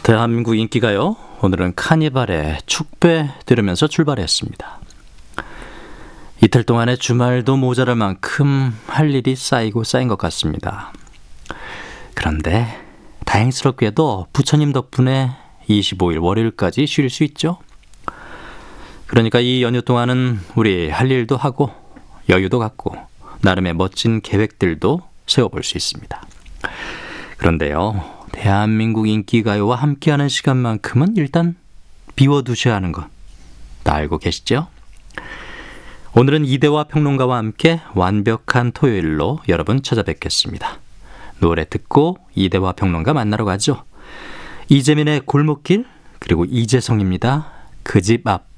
대한민국 인기가요. 오늘은 카니발의 축배 들으면서 출발했습니다. 이틀 동안의 주말도 모자랄 만큼 할 일이 쌓이고 쌓인 것 같습니다. 그런데 다행스럽게도 부처님 덕분에 25일 월요일까지 쉴 수 있죠. 그러니까 이 연휴 동안은 우리 할 일도 하고 여유도 갖고 나름의 멋진 계획들도 세워볼 수 있습니다. 그런데요, 대한민국 인기가요와 함께하는 시간만큼은 일단 비워두셔야 하는 것 다 알고 계시죠? 오늘은 이대화 평론가와 함께 완벽한 토요일로 여러분 찾아뵙겠습니다. 노래 듣고 이대화 평론가 만나러 가죠. 이재민의 골목길, 그리고 이재성입니다. 그 집 앞.